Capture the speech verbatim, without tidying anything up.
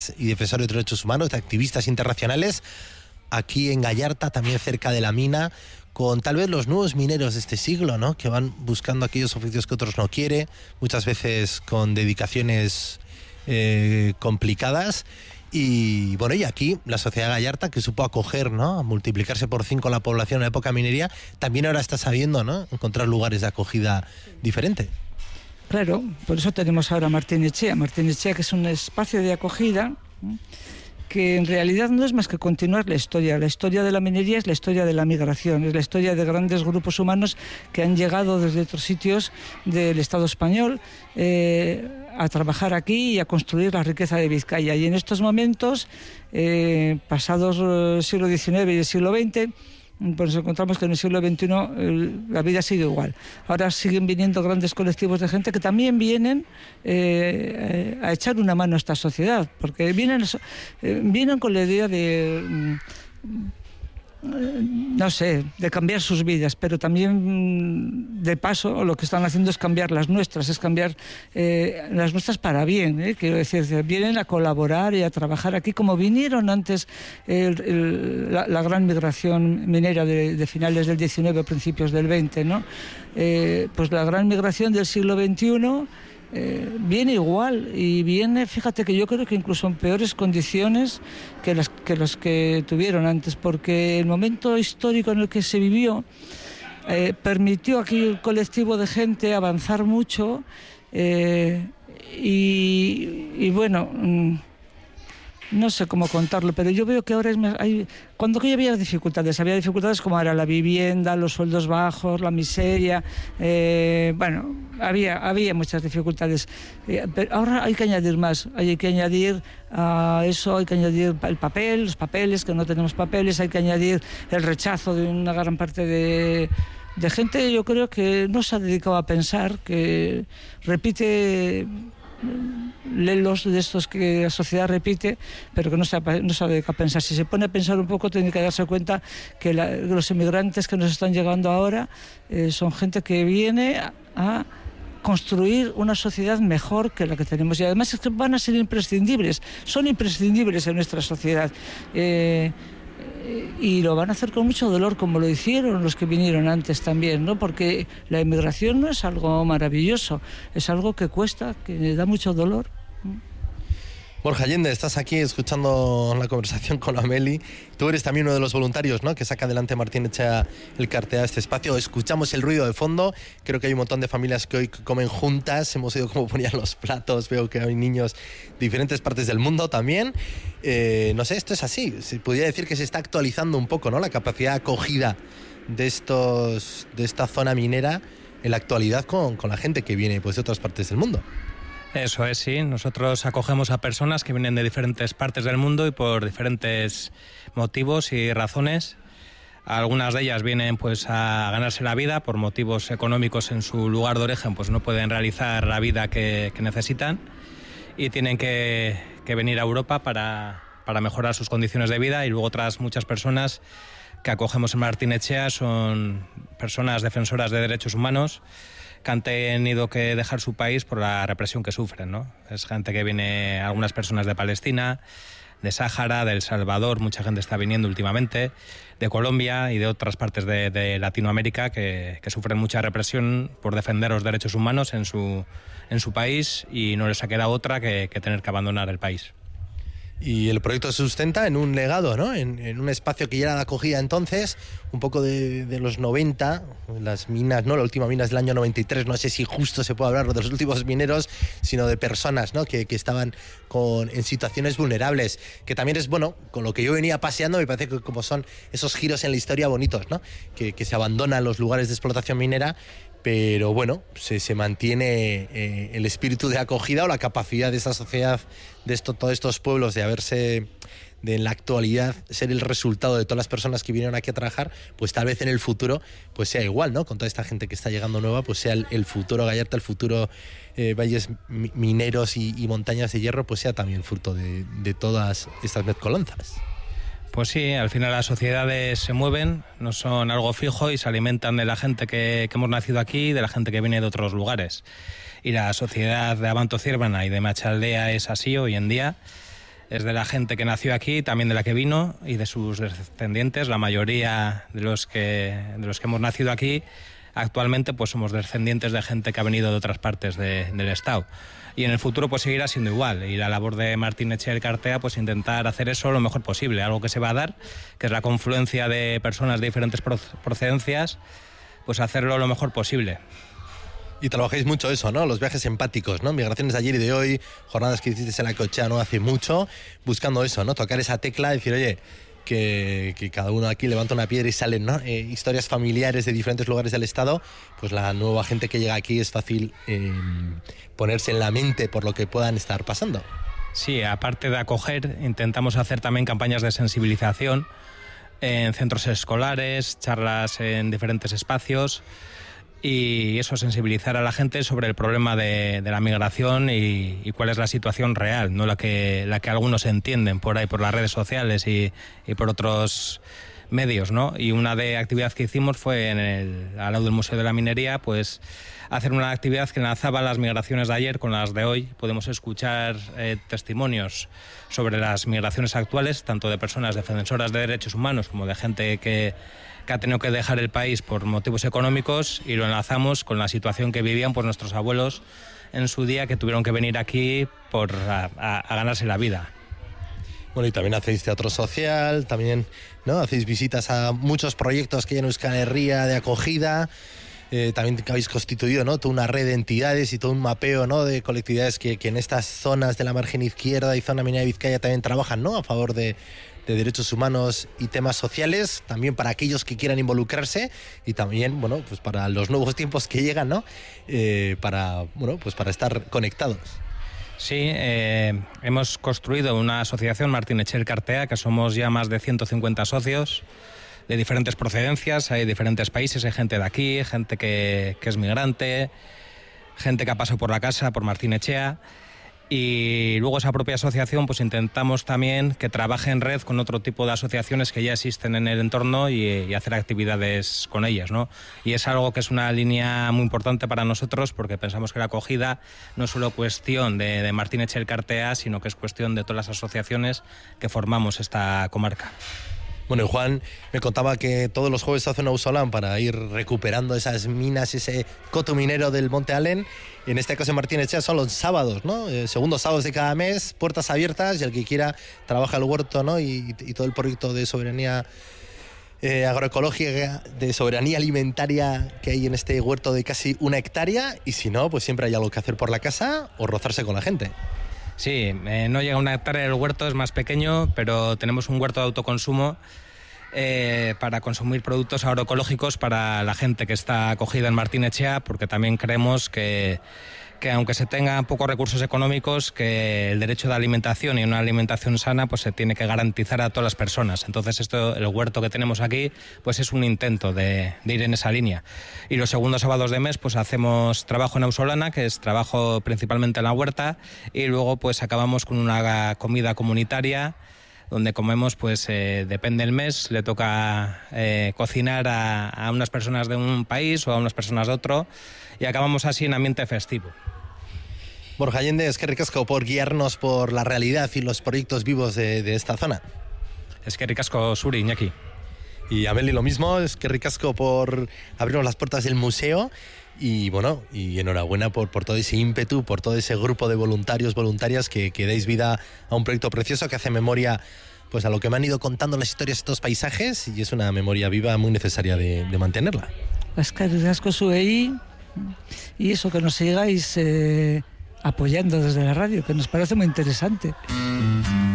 y defensores de derechos humanos, de activistas internacionales, aquí en Gallarta, también cerca de la mina, con tal vez los nuevos mineros de este siglo, ¿no? Que van buscando aquellos oficios que otros no quieren, muchas veces con dedicaciones eh, complicadas. Y bueno, y aquí la sociedad Gallarta, que supo acoger, ¿no?, a multiplicarse por cinco la población en la época minería, también ahora está sabiendo, ¿no?, encontrar lugares de acogida diferente. Claro, por eso tenemos ahora Martín Echea. Martín Echea, que es un espacio de acogida que en realidad no es más que continuar la historia. La historia de la minería es la historia de la migración, es la historia de grandes grupos humanos que han llegado desde otros sitios del Estado español eh, a trabajar aquí y a construir la riqueza de Vizcaya. Y en estos momentos, eh, pasados el siglo diecinueve y el siglo veinte, pues encontramos que en el siglo veintiuno eh, la vida sigue igual. Ahora siguen viniendo grandes colectivos de gente que también vienen eh, a echar una mano a esta sociedad, porque vienen, eh, vienen con la idea de... Mm, no sé, de cambiar sus vidas, pero también de paso lo que están haciendo es cambiar las nuestras, es cambiar eh, las nuestras para bien, ¿eh? Quiero decir, vienen a colaborar y a trabajar aquí como vinieron antes el, el, la, la gran migración minera de, de finales del diecinueve, principios del veinte, ¿no? Eh, pues la gran migración del siglo veintiuno Eh, viene igual y viene, fíjate que yo creo que incluso en peores condiciones que las que, los que tuvieron antes, porque el momento histórico en el que se vivió eh, permitió aquí el colectivo de gente avanzar mucho eh, y, y bueno... Mmm, no sé cómo contarlo, pero yo veo que ahora es más, hay, cuando que había dificultades, había dificultades como era la vivienda, los sueldos bajos, la miseria, eh, bueno, había, había muchas dificultades. Eh, pero ahora hay que añadir más, hay que añadir a eso, hay que añadir el papel, los papeles, que no tenemos papeles, hay que añadir el rechazo de una gran parte de... de gente, yo creo que no se ha dedicado a pensar, que repite lelos de estos que la sociedad repite, pero que no se, no se ha dedicado a pensar. Si se pone a pensar un poco, tiene que darse cuenta que la, los inmigrantes que nos están llegando ahora eh, son gente que viene a, a construir una sociedad mejor que la que tenemos, y además es que van a ser imprescindibles, son imprescindibles en nuestra sociedad. Eh, y lo van a hacer con mucho dolor, como lo hicieron los que vinieron antes también, ¿no? Porque la inmigración no es algo maravilloso, es algo que cuesta, que da mucho dolor. Borja Allende, estás aquí escuchando la conversación con Ameli. Tú eres también uno de los voluntarios, ¿no?, que saca adelante Martín Echea el cartel a este espacio. Escuchamos el ruido de fondo. Creo que hay un montón de familias que hoy comen juntas. Hemos oído cómo ponían los platos. Veo que hay niños de diferentes partes del mundo también. Eh, no sé, esto es así. Se podría decir que se está actualizando un poco, ¿no?, la capacidad de acogida de, estos, de esta zona minera en la actualidad con, con la gente que viene, pues, de otras partes del mundo. Eso es, sí. Nosotros acogemos a personas que vienen de diferentes partes del mundo y por diferentes motivos y razones. Algunas de ellas vienen pues a ganarse la vida por motivos económicos en su lugar de origen, pues no pueden realizar la vida que, que necesitan y tienen que, que venir a Europa para, para mejorar sus condiciones de vida. Y luego otras muchas personas que acogemos en Martín Echea son personas defensoras de derechos humanos que han tenido que dejar su país por la represión que sufren, ¿no? Es gente que viene, algunas personas de Palestina, de Sáhara, de El Salvador, mucha gente está viniendo últimamente, de Colombia y de otras partes de, de Latinoamérica que, que sufren mucha represión por defender los derechos humanos en su, en su país y no les ha quedado otra que, que tener que abandonar el país. Y el proyecto se sustenta en un legado, ¿no? En, en un espacio que ya era de acogida entonces, un poco de, de los noventa, las minas, ¿no? La última mina es del año noventa y tres, no sé si justo se puede hablar de los últimos mineros, sino de personas, ¿no?, que, que estaban con, en situaciones vulnerables, que también es, bueno, con lo que yo venía paseando, me parece que como son esos giros en la historia bonitos, ¿no?, que, que se abandonan los lugares de explotación minera, pero bueno, se, se mantiene eh, el espíritu de acogida o la capacidad de esta sociedad, de esto, todos estos pueblos, de haberse, de en la actualidad ser el resultado de todas las personas que vinieron aquí a trabajar, pues tal vez en el futuro pues sea igual, ¿no? Con toda esta gente que está llegando nueva, pues sea el, el futuro Gallarta, el futuro eh, valles mineros y, y montañas de hierro, pues sea también fruto de, de todas estas mezcolanzas. Pues sí, al final las sociedades se mueven, no son algo fijo y se alimentan de la gente que, que hemos nacido aquí y de la gente que viene de otros lugares. Y la sociedad de Abanto Ciervana y de Machaldea es así hoy en día. es de la gente que nació aquí, también de la que vino y de sus descendientes. La mayoría de los que, de los que hemos nacido aquí actualmente pues somos descendientes de gente que ha venido de otras partes de, del Estado. Y en el futuro pues seguirá siendo igual. Y la labor de Martín Etxea Elkartea pues intentar hacer eso lo mejor posible. Algo que se va a dar, que es la confluencia de personas de diferentes procedencias, pues hacerlo lo mejor posible. Y trabajáis mucho eso, ¿no? Los viajes empáticos, ¿no? Migraciones de ayer y de hoy, jornadas que hicisteis en la Cochea no hace mucho, buscando eso, ¿no? Tocar esa tecla, decir, oye, que, que cada uno aquí levanta una piedra y salen, ¿no? Eh, historias familiares de diferentes lugares del Estado, pues la nueva gente que llega aquí es fácil eh, ponerse en la mente por lo que puedan estar pasando. Sí, aparte de acoger, intentamos hacer también campañas de sensibilización en centros escolares, charlas en diferentes espacios, y eso, sensibilizar a la gente sobre el problema de, de la migración y, y cuál es la situación real, no la que, la que algunos entienden por ahí, por las redes sociales y, y por otros medios, ¿no? Y una de actividad que hicimos fue en el, al lado del Museo de la Minería, pues hacer una actividad que enlazaba las migraciones de ayer con las de hoy. Podemos escuchar eh, testimonios sobre las migraciones actuales, tanto de personas defensoras de derechos humanos como de gente que que ha tenido que dejar el país por motivos económicos, y lo enlazamos con la situación que vivían pues nuestros abuelos en su día, que tuvieron que venir aquí por a, a, a ganarse la vida. Bueno, y también hacéis teatro social, también, ¿no? Hacéis visitas a muchos proyectos que hay en Euskal Herria de acogida. Eh, también que habéis constituido, ¿no?, toda una red de entidades y todo un mapeo, ¿no?, de colectividades que, que en estas zonas de la margen izquierda y zona minera de Vizcaya también trabajan, ¿no?, a favor de, de derechos humanos y temas sociales, también para aquellos que quieran involucrarse y también, bueno, pues para los nuevos tiempos que llegan, ¿no?, eh, para, bueno, pues para estar conectados. Sí, eh, hemos construido una asociación, Martín Etxea Elkartea, que somos ya más de ciento cincuenta socios de diferentes procedencias, hay diferentes países, hay gente de aquí, gente que, que es migrante, gente que ha pasado por la casa, por Martín Etxea, y luego esa propia asociación pues intentamos también que trabaje en red con otro tipo de asociaciones que ya existen en el entorno y, y hacer actividades con ellas, ¿no? Y es algo que es una línea muy importante para nosotros, porque pensamos que la acogida no es solo cuestión de, de Martín Etxea Elkartea, sino que es cuestión de todas las asociaciones que formamos esta comarca. Bueno, y Juan me contaba que todos los jueves se hace un ausolán para ir recuperando esas minas, ese coto minero del Monte Allen. En este caso en Martín Etxea son los sábados, ¿no? Eh, segundos sábados de cada mes, puertas abiertas, y el que quiera trabaja el huerto, ¿no? Y, y todo el proyecto de soberanía eh, agroecológica, de soberanía alimentaria que hay en este huerto de casi una hectárea. Y si no, pues siempre hay algo que hacer por la casa o rozarse con la gente. Sí, eh, no llega a una hectárea el huerto, es más pequeño, pero tenemos un huerto de autoconsumo eh, para consumir productos agroecológicos para la gente que está acogida en Martín Etxea, porque también creemos que, que aunque se tengan pocos recursos económicos, que el derecho de alimentación y una alimentación sana pues se tiene que garantizar a todas las personas. Entonces esto, el huerto que tenemos aquí, pues es un intento de, de ir en esa línea. Y los segundos sábados de mes pues hacemos trabajo en Ausolana, que es trabajo principalmente en la huerta, y luego pues acabamos con una comida comunitaria donde comemos, pues eh, depende del mes, le toca eh, cocinar a, a unas personas de un país o a unas personas de otro, y acabamos así en ambiente festivo. Borja Allende, es que ricasco por guiarnos por la realidad y los proyectos vivos de, de esta zona. Es que ricasco Suri, Iñaki. Y Ameli lo mismo, es que ricasco por abrirnos las puertas del museo. Y bueno, y enhorabuena por, por todo ese ímpetu, por todo ese grupo de voluntarios, voluntarias que, que dais vida a un proyecto precioso que hace memoria pues a lo que me han ido contando las historias de estos paisajes, y es una memoria viva muy necesaria de, de mantenerla. Eskerrik asko zuei, y eso, que nos sigáis eh, apoyando desde la radio, que nos parece muy interesante.